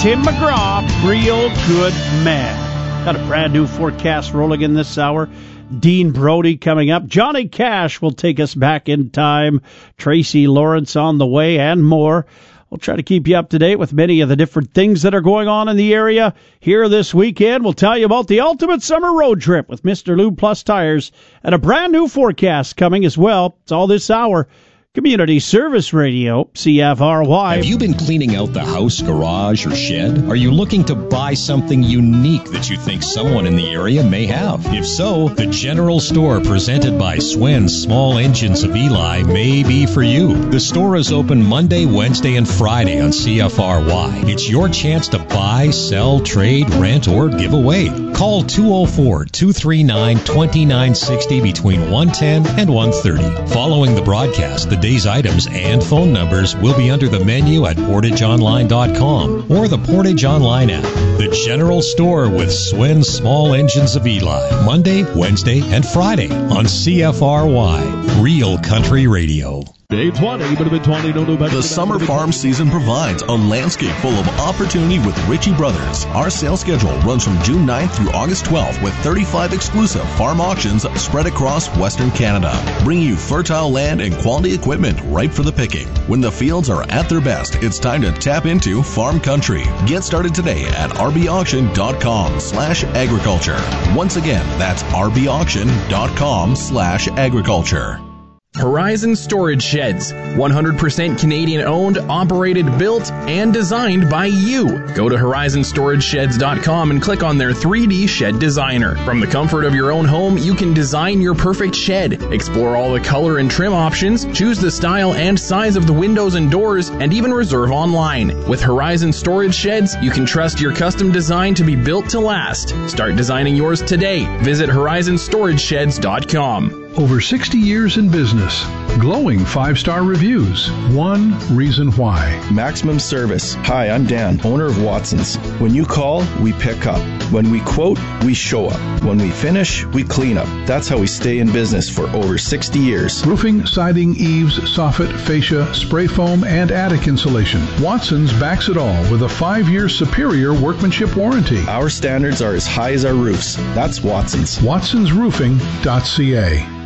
Tim McGraw, Real Good Man. Got a brand new forecast rolling in this hour. Dean Brody coming up. Johnny Cash will take us back in time. Tracy Lawrence on the way and more. We'll try to keep you up to date with many of the different things that are going on in the area. Here this weekend, we'll tell you about the ultimate summer road trip with Mr. Lube Plus Tires and a brand new forecast coming as well. It's all this hour. Community Service Radio, CFRY. Have you been cleaning out the house, garage, or shed? Are you looking to buy something unique that you think someone in the area may have? If so, the General Store presented by Swen's Small Engines of Eli may be for you. The store is open Monday, Wednesday, and Friday on CFRY. It's your chance to buy, sell, trade, rent, or give away. Call 204-239-2960 between 1:10 and 1:30. Following the broadcast, the day's items and phone numbers will be under the menu at PortageOnline.com or the Portage Online app. The General Store with Swen's Small Engines of Eli. Monday, Wednesday, and Friday on CFRY. Real Country Radio. Day 20, The summer farm season provides a landscape full of opportunity with Ritchie Brothers. Our sales schedule runs from June 9th through August 12th with 35 exclusive farm auctions spread across Western Canada. Bring you fertile land and quality equipment ripe for the picking. When the fields are at their best, it's time to tap into farm country. Get started today at rbauction.com/agriculture. Once again, that's rbauction.com/agriculture. Horizon Storage Sheds, 100% Canadian owned, operated, built, and designed by you. Go to horizonstoragesheds.com and click on their 3D shed designer. From the comfort of your own home, you can design your perfect shed. Explore all the color and trim options, choose the style and size of the windows and doors, and even reserve online. With Horizon Storage Sheds, you can trust your custom design to be built to last. Start designing yours today. Visit horizonstoragesheds.com. Over 60 years in business. Glowing 5-star reviews. One reason why. Maximum service. Hi, I'm Dan, owner of Watson's. When you call, we pick up. When we quote, we show up. When we finish, we clean up. That's how we stay in business for over 60 years. Roofing, siding, eaves, soffit, fascia, spray foam, and attic insulation. Watson's backs it all with a 5-year superior workmanship warranty. Our standards are as high as our roofs. That's Watson's. Watson'sRoofing.ca.